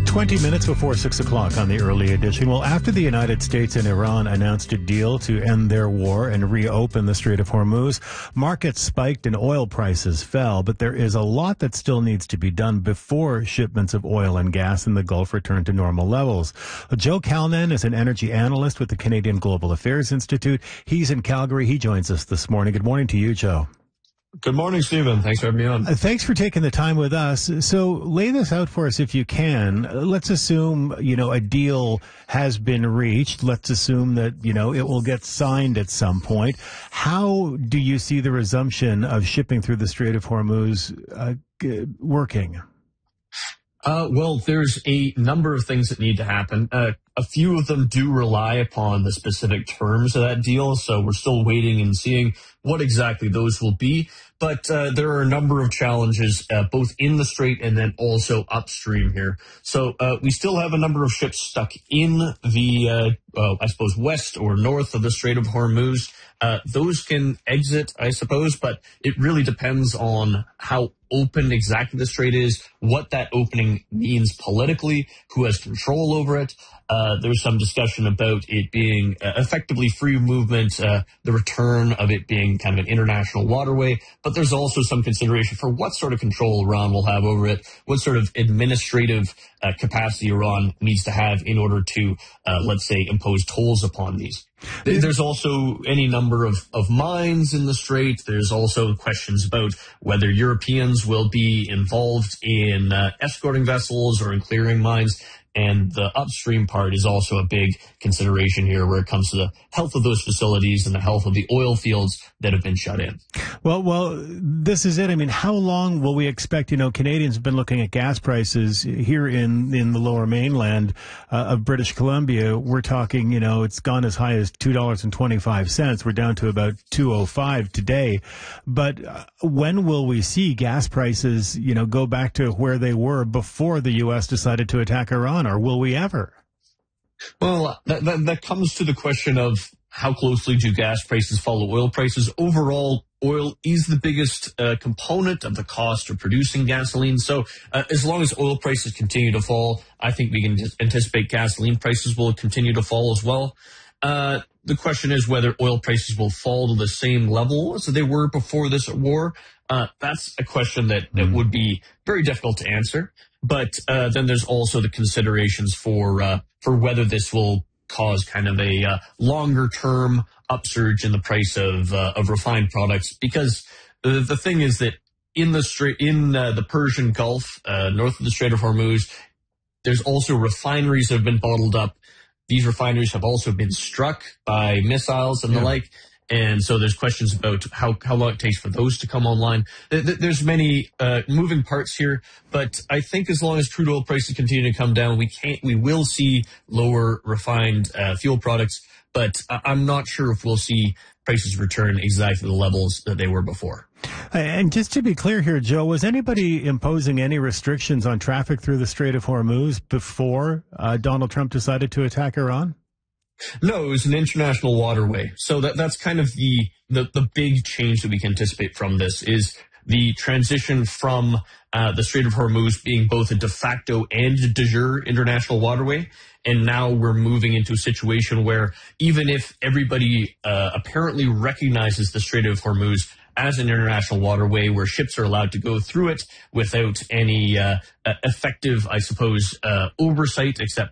20 minutes before 6 o'clock on the early edition. Well, after the United States and Iran announced a deal to end their war and reopen the Strait of Hormuz, markets spiked and oil prices fell. But there is a lot that still needs to be done before shipments of oil and gas in the Gulf return to normal levels. Joe Calnan is an energy analyst with the Canadian Global Affairs Institute. He's in Calgary. He joins us this morning. Good morning to you, Joe. Good morning, Stephen. Thanks for having me on. Thanks for taking the time with us. So lay this out for us if you can. Let's assume, a deal has been reached. Let's assume that, it will get signed at some point. How do you see the resumption of shipping through the Strait of Hormuz working? Well, there's a number of things that need to happen. A few of them do rely upon the specific terms of that deal, so we're still waiting and seeing what exactly those will be. But there are a number of challenges, both in the strait and then also upstream here. So we still have a number of ships stuck in the, west or north of the Strait of Hormuz. Those can exit, I suppose, but it really depends on how open exactly the strait is, what that opening means politically, who has control over it. There's some discussion about it being effectively free movement, the return of it being kind of an international waterway. But there's also some consideration for what sort of control Iran will have over it, what sort of administrative capacity Iran needs to have in order to, let's say, impose tolls upon these. There's also any number of mines in the strait. There's also questions about whether Europeans will be involved in escorting vessels or in clearing mines. And the upstream part is also a big consideration here where it comes to the health of those facilities and the health of the oil fields that have been shut in. Well, this is it. I mean, how long will we expect, Canadians have been looking at gas prices here in the lower mainland of British Columbia. We're talking, it's gone as high as $2.25. We're down to about $2.05 today. But when will we see gas prices, go back to where they were before the U.S. decided to attack Iran, or will we ever? Well, that comes to the question of how closely do gas prices follow oil prices. Overall, oil is the biggest component of the cost of producing gasoline. So as long as oil prices continue to fall, I think we can anticipate gasoline prices will continue to fall as well. The question is whether oil prices will fall to the same level as they were before this war. That's a question that would be very difficult to answer. But then there's also the considerations for whether this will cause kind of a longer-term upsurge in the price of refined products. Because the thing is that in the Persian Gulf, north of the Strait of Hormuz, there's also refineries that have been bottled up. These refineries have also been struck by missiles and the like. And so there's questions about how long it takes for those to come online. There's many moving parts here, but I think as long as crude oil prices continue to come down, we will see lower refined fuel products, but I'm not sure if we'll see prices return exactly the levels that they were before. And just to be clear here, Joe, was anybody imposing any restrictions on traffic through the Strait of Hormuz before Donald Trump decided to attack Iran? No, it was an international waterway. So that's kind of the big change that we can anticipate from this is the transition from the Strait of Hormuz being both a de facto and de jure international waterway. And now we're moving into a situation where even if everybody apparently recognizes the Strait of Hormuz as an international waterway where ships are allowed to go through it without any effective, oversight, except